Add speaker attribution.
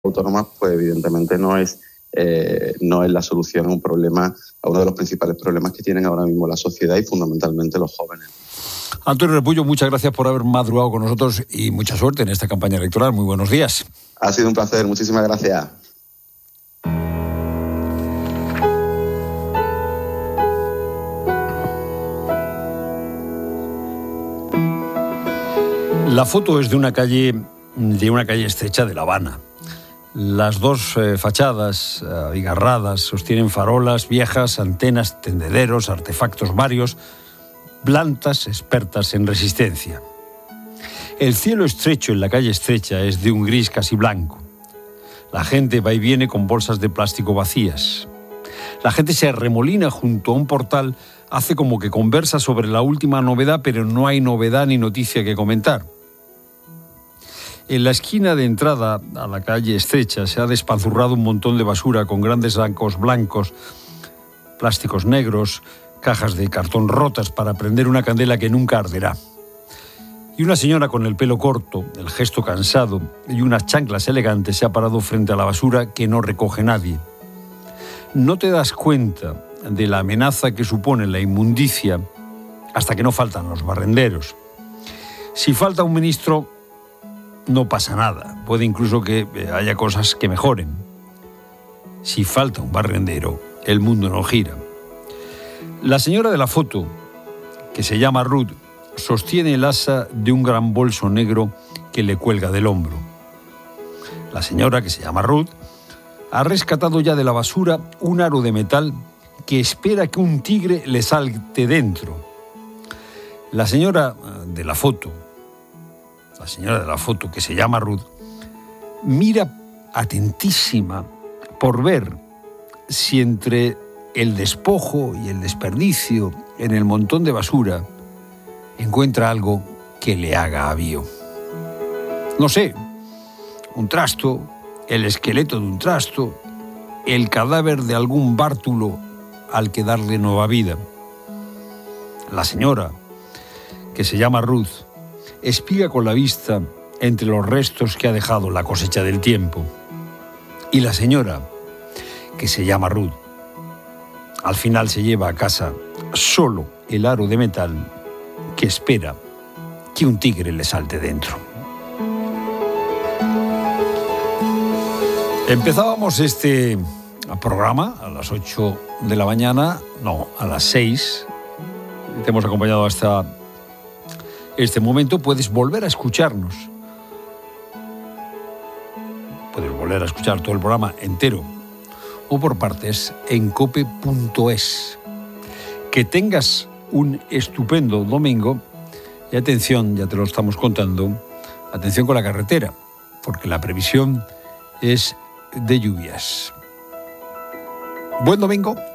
Speaker 1: autónomas, pues evidentemente no es la solución a un problema, a uno de los principales problemas que tienen ahora mismo la sociedad y fundamentalmente los jóvenes.
Speaker 2: Antonio Repullo, muchas gracias por haber madrugado con nosotros y mucha suerte en esta campaña electoral. Muy buenos días.
Speaker 1: Ha sido un placer, muchísimas gracias.
Speaker 2: La foto es de una calle estrecha de La Habana. Las dos fachadas abigarradas sostienen farolas viejas, antenas, tendederos, artefactos varios, plantas expertas en resistencia. El cielo estrecho en la calle estrecha es de un gris casi blanco. La gente va y viene con bolsas de plástico vacías. La gente se arremolina junto a un portal, hace como que conversa sobre la última novedad, pero no hay novedad ni noticia que comentar. En la esquina de entrada a la calle estrecha se ha despanzurrado un montón de basura con grandes sacos blancos, plásticos negros, cajas de cartón rotas para prender una candela que nunca arderá. Y una señora con el pelo corto, el gesto cansado y unas chanclas elegantes se ha parado frente a la basura que no recoge nadie. No te das cuenta de la amenaza que supone la inmundicia hasta que no faltan los barrenderos. Si falta un ministro, no pasa nada. Puede incluso que haya cosas que mejoren. Si falta un barrendero, el mundo no gira. La señora de la foto, que se llama Ruth, sostiene el asa de un gran bolso negro que le cuelga del hombro. La señora, que se llama Ruth, ha rescatado ya de la basura un aro de metal que espera que un tigre le salte dentro. La señora de la foto, que se llama Ruth, mira atentísima por ver si entre el despojo y el desperdicio en el montón de basura encuentra algo que le haga avío. No sé, un trasto, el esqueleto de un trasto, el cadáver de algún bártulo al que darle nueva vida. La señora, que se llama Ruth, espiga con la vista entre los restos que ha dejado la cosecha del tiempo. Y la señora, que se llama Ruth, al final se lleva a casa solo el aro de metal que espera que un tigre le salte dentro. Empezábamos este programa a las 8 de la mañana, no, a las 6. Te hemos acompañado hasta este momento. Puedes volver a escucharnos. Puedes volver a escuchar todo el programa entero o por partes en cope.es. Que tengas un estupendo domingo y atención, ya te lo estamos contando, atención con la carretera, porque la previsión es de lluvias. Buen domingo.